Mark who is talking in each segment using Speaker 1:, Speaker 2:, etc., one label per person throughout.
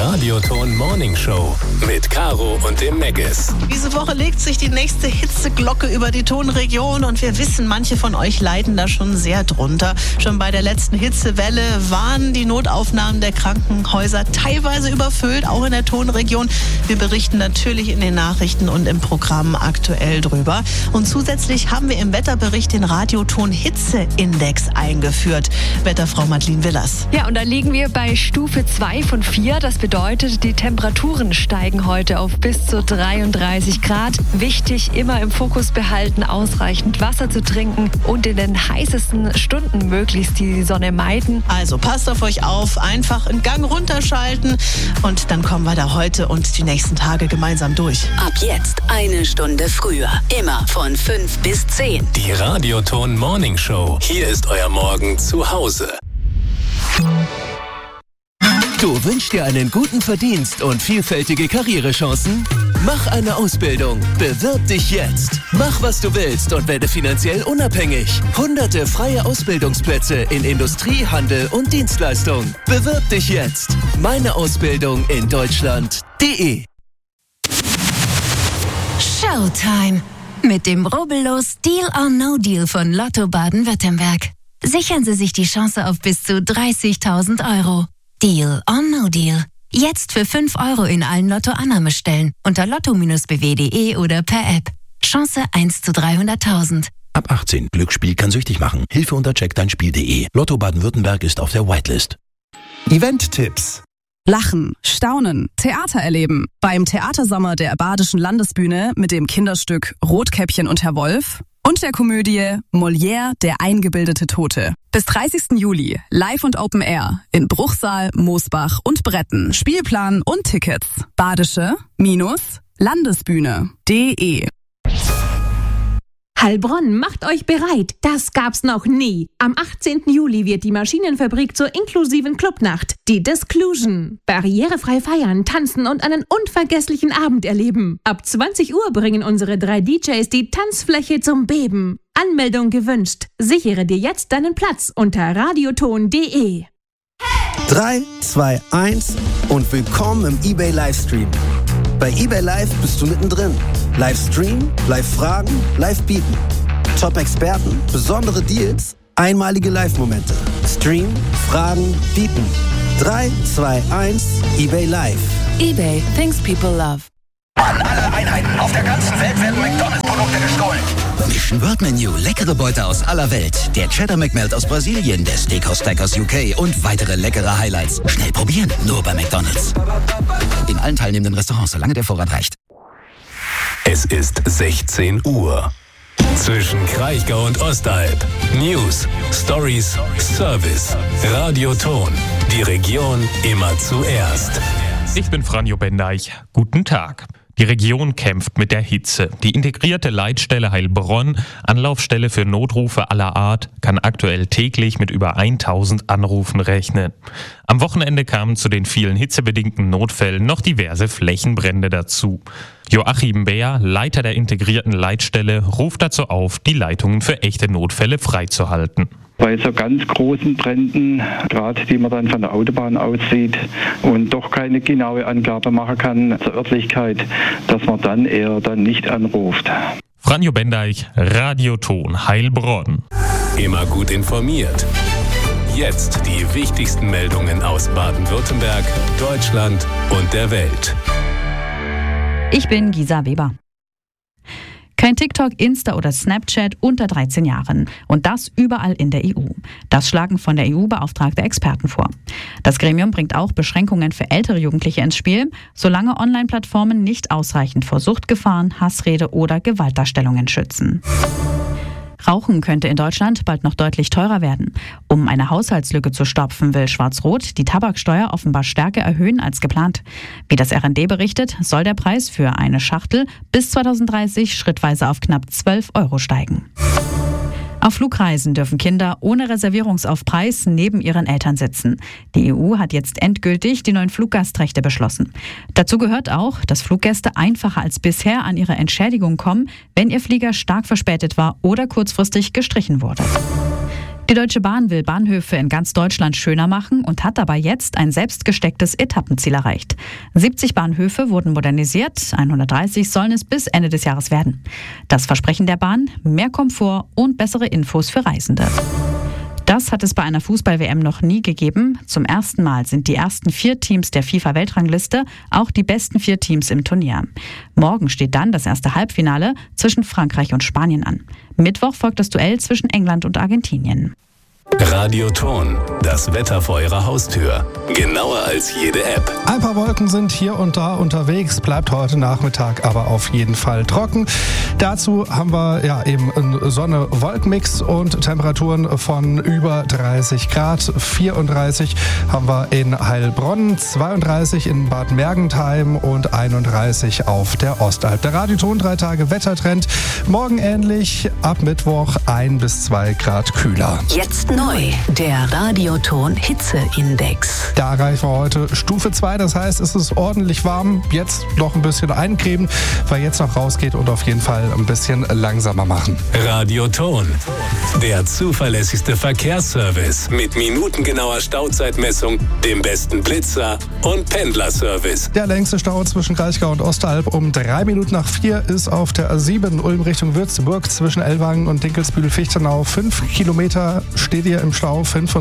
Speaker 1: Radioton Morning Show mit Caro und dem Meggis.
Speaker 2: Diese Woche legt sich die nächste Hitzeglocke über die Tonregion und wir wissen, manche von euch leiden da schon sehr drunter. Schon bei der letzten Hitzewelle waren die Notaufnahmen der Krankenhäuser teilweise überfüllt, auch in der Tonregion. Wir berichten natürlich in den Nachrichten und im Programm aktuell drüber. Und zusätzlich haben wir im Wetterbericht den Radioton Hitzeindex eingeführt. Wetterfrau Madeleine Willers.
Speaker 3: Ja, und da liegen wir bei Stufe 2 von 4. Das bedeutet, die Temperaturen steigen heute auf bis zu 33 Grad. Wichtig, immer im Fokus behalten, ausreichend Wasser zu trinken und in den heißesten Stunden möglichst die Sonne meiden.
Speaker 2: Also passt auf euch auf, einfach einen Gang runterschalten und dann kommen wir da heute und die nächsten Tage gemeinsam durch.
Speaker 4: Ab jetzt eine Stunde früher, immer von 5 bis 10.
Speaker 1: Die Radioton Morning Show. Hier ist euer Morgen zu Hause.
Speaker 5: Du wünschst dir einen guten Verdienst und vielfältige Karrierechancen? Mach eine Ausbildung. Bewirb dich jetzt. Mach, was du willst und werde finanziell unabhängig. Hunderte freie Ausbildungsplätze in Industrie, Handel und Dienstleistung. Bewirb dich jetzt. Meine Ausbildung in Deutschland.de.
Speaker 6: Showtime. Mit dem rubbellos Deal or No Deal von Lotto Baden-Württemberg. Sichern Sie sich die Chance auf bis zu 30.000 Euro. Deal or No Deal. Jetzt für 5 Euro in allen Lotto-Annahmestellen unter lotto-bw.de oder per App. Chance 1 zu 300.000.
Speaker 7: Ab 18. Glücksspiel kann süchtig machen. Hilfe unter checkdeinspiel.de. Lotto Baden-Württemberg ist auf der Whitelist.
Speaker 8: Event-Tipps. Lachen, Staunen, Theater erleben. Beim Theatersommer der Badischen Landesbühne mit dem Kinderstück Rotkäppchen und Herr Wolf und der Komödie Molière, der eingebildete Tote. Bis 30. Juli, live und Open Air in Bruchsal, Moosbach und Bretten. Spielplan und Tickets. Badische-Landesbühne.de.
Speaker 9: Heilbronn, macht euch bereit, das gab's noch nie. Am 18. Juli wird die Maschinenfabrik zur inklusiven Clubnacht, die Disclusion. Barrierefrei feiern, tanzen und einen unvergesslichen Abend erleben. Ab 20 Uhr bringen unsere 3 DJs die Tanzfläche zum Beben. Anmeldung gewünscht. Sichere dir jetzt deinen Platz unter radioton.de.
Speaker 10: 3, 2, 1 und willkommen im eBay Livestream. Bei eBay Live bist du mittendrin. Livestream, Live-Fragen, Live-Bieten. Top-Experten, besondere Deals, einmalige Live-Momente. Stream, Fragen, Bieten. 3, 2, 1, eBay Live.
Speaker 6: eBay, things people love.
Speaker 11: An alle Einheiten auf der ganzen Welt werden McDonalds-Produkte gestohlen.
Speaker 12: Mission World Menu, leckere Beute aus aller Welt. Der Cheddar McMelt aus Brasilien, der Steakhouse Stack aus UK und weitere leckere Highlights. Schnell probieren, nur bei McDonalds. In allen teilnehmenden Restaurants, solange der Vorrat reicht.
Speaker 1: Es ist 16 Uhr. Zwischen Kraichgau und Ostalb. News, Stories, Service. Radioton. Die Region immer zuerst.
Speaker 13: Ich bin Franjo Bendeich. Guten Tag. Die Region kämpft mit der Hitze. Die integrierte Leitstelle Heilbronn, Anlaufstelle für Notrufe aller Art, kann aktuell täglich mit über 1000 Anrufen rechnen. Am Wochenende kamen zu den vielen hitzebedingten Notfällen noch diverse Flächenbrände dazu. Joachim Beer, Leiter der integrierten Leitstelle, ruft dazu auf, die Leitungen für echte Notfälle freizuhalten.
Speaker 14: Bei so ganz großen Bränden, gerade die man dann von der Autobahn aus sieht und doch keine genaue Angabe machen kann zur Örtlichkeit, dass man dann eher nicht anruft.
Speaker 13: Franjo Bendeich, Radioton Heilbronn.
Speaker 1: Immer gut informiert. Jetzt die wichtigsten Meldungen aus Baden-Württemberg, Deutschland und der Welt.
Speaker 15: Ich bin Gisa Weber. Kein TikTok, Insta oder Snapchat unter 13 Jahren. Und das überall in der EU. Das schlagen von der EU beauftragte Experten vor. Das Gremium bringt auch Beschränkungen für ältere Jugendliche ins Spiel, solange Online-Plattformen nicht ausreichend vor Suchtgefahren, Hassrede oder Gewaltdarstellungen schützen. Rauchen könnte in Deutschland bald noch deutlich teurer werden. Um eine Haushaltslücke zu stopfen, will Schwarz-Rot die Tabaksteuer offenbar stärker erhöhen als geplant. Wie das RND berichtet, soll der Preis für eine Schachtel bis 2030 schrittweise auf knapp 12 Euro steigen. Auf Flugreisen dürfen Kinder ohne Reservierungsaufpreis neben ihren Eltern sitzen. Die EU hat jetzt endgültig die neuen Fluggastrechte beschlossen. Dazu gehört auch, dass Fluggäste einfacher als bisher an ihre Entschädigung kommen, wenn ihr Flieger stark verspätet war oder kurzfristig gestrichen wurde. Die Deutsche Bahn will Bahnhöfe in ganz Deutschland schöner machen und hat dabei jetzt ein selbst gestecktes Etappenziel erreicht. 70 Bahnhöfe wurden modernisiert, 130 sollen es bis Ende des Jahres werden. Das Versprechen der Bahn: mehr Komfort und bessere Infos für Reisende. Das hat es bei einer Fußball-WM noch nie gegeben. Zum ersten Mal sind die ersten 4 Teams der FIFA-Weltrangliste auch die besten 4 Teams im Turnier. Morgen steht dann das erste Halbfinale zwischen Frankreich und Spanien an. Mittwoch folgt das Duell zwischen England und Argentinien.
Speaker 1: Radioton, das Wetter vor Ihrer Haustür. Genauer als jede App.
Speaker 16: Ein paar Wolken sind hier und da unterwegs, bleibt heute Nachmittag aber auf jeden Fall trocken. Dazu haben wir ja eben einen Sonne-Wolken-Mix und Temperaturen von über 30 Grad. 34 haben wir in Heilbronn, 32 in Bad Mergentheim und 31 auf der Ostalb. Der Radioton 3 Tage Wettertrend. Morgen ähnlich, ab Mittwoch 1 bis 2 Grad kühler.
Speaker 4: Jetzt neu, der Radioton Hitzeindex.
Speaker 16: Da erreichen wir heute Stufe 2, das heißt, es ist ordentlich warm. Jetzt noch ein bisschen eincremen, weil jetzt noch rausgeht und auf jeden Fall ein bisschen langsamer machen.
Speaker 1: Radioton, der zuverlässigste Verkehrsservice mit minutengenauer Stauzeitmessung, dem besten Blitzer und Pendlerservice.
Speaker 16: Der längste Stau zwischen Kraichgau und Ostalb um 3 Minuten nach 4 ist auf der A7 Ulm Richtung Würzburg zwischen Ellwangen und Dinkelsbühl-Fichtenau. 5 Kilometer steht ihr im Stau,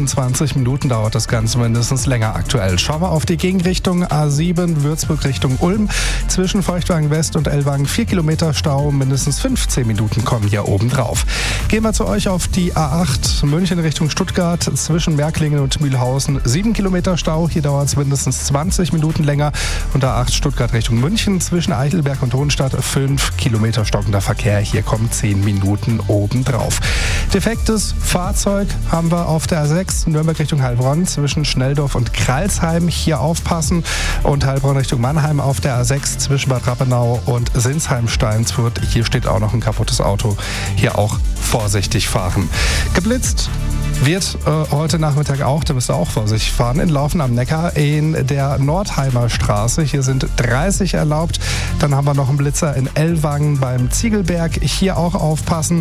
Speaker 16: 25 Minuten dauert das Ganze mindestens länger aktuell. Schauen wir auf die Gegenrichtung A7 Würzburg Richtung Ulm. Zwischen Feuchtwagen West und Ellwangen 4 Kilometer Stau, mindestens 15 Minuten kommen hier oben drauf. Gehen wir zu euch auf die A8 München Richtung Stuttgart zwischen Märklingen und Mühlhausen. 7 Kilometer Stau, hier dauert es mindestens 20 Minuten länger. Und A8 Stuttgart Richtung München zwischen Eichelberg und Hohenstadt 5 Kilometer stockender Verkehr. Hier kommen 10 Minuten oben drauf. Defektes Fahrzeug haben wir auf der A6 Nürnberg Richtung Heilbronn zwischen Schnelldorf und Kralsheim. Hier aufpassen. Und Heilbronn Richtung Mannheim auf der A6 zwischen Bad Rappenau und Sinsheim-Steinsfurt. Hier steht auch noch ein kaputtes Auto. Hier auch vorsichtig fahren. Geblitzt wird heute Nachmittag auch, da müsst ihr auch vorsichtig fahren, in Laufen am Neckar in der Nordheimer Straße. Hier sind 30 erlaubt. Dann haben wir noch einen Blitzer in Ellwangen beim Ziegelberg. Hier auch aufpassen.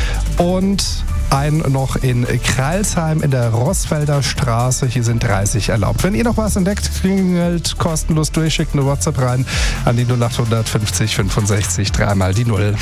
Speaker 16: Und einen noch in Kralsheim in der Rossfelder Straße. Hier sind 30 erlaubt. Wenn ihr noch was entdeckt, klingelt kostenlos durch, schickt eine WhatsApp rein an die 0800 50 65 3 mal die 0.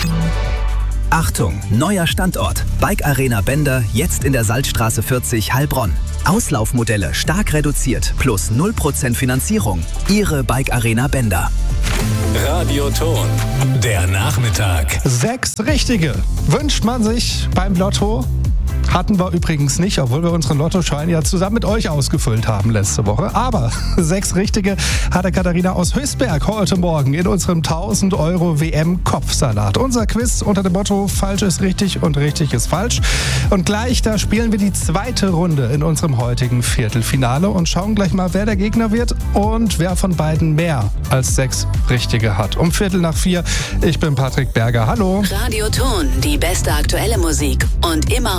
Speaker 17: Achtung, neuer Standort. Bike Arena Bender, jetzt in der Salzstraße 40 Heilbronn. Auslaufmodelle stark reduziert, plus 0% Finanzierung. Ihre Bike Arena Bender.
Speaker 1: Radioton, der Nachmittag.
Speaker 16: 6 Richtige wünscht man sich beim Lotto. Hatten wir übrigens nicht, obwohl wir unseren Lottoschein ja zusammen mit euch ausgefüllt haben letzte Woche. Aber 6 Richtige hatte Katharina aus Höchstberg heute Morgen in unserem 1000 € WM-Kopfsalat. Unser Quiz unter dem Motto Falsch ist richtig und richtig ist falsch. Und gleich da spielen wir die zweite Runde in unserem heutigen Viertelfinale und schauen gleich mal, wer der Gegner wird und wer von beiden mehr als 6 Richtige hat. Um 3:15. Ich bin Patrick Berger. Hallo.
Speaker 4: Radioton, die beste aktuelle Musik und immer